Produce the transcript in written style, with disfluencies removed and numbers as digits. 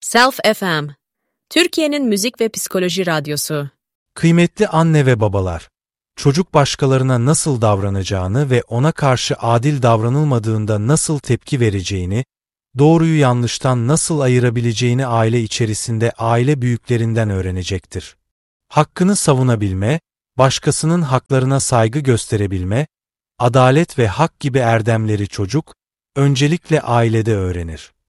Self FM, Türkiye'nin müzik ve psikoloji radyosu. Kıymetli anne ve babalar, çocuk başkalarına nasıl davranacağını ve ona karşı adil davranılmadığında nasıl tepki vereceğini, doğruyu yanlıştan nasıl ayırabileceğini aile içerisinde aile büyüklerinden öğrenecektir. Hakkını savunabilme, başkasının haklarına saygı gösterebilme, adalet ve hak gibi erdemleri çocuk, öncelikle ailede öğrenir.